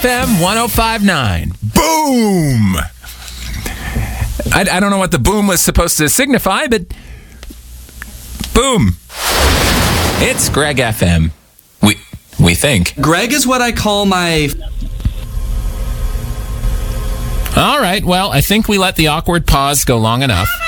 FM 105.9. Boom! I don't know what the boom was supposed to signify, but boom. It's Greg FM. We think. Greg is what I call my... All right, well, I think we let the awkward pause go long enough.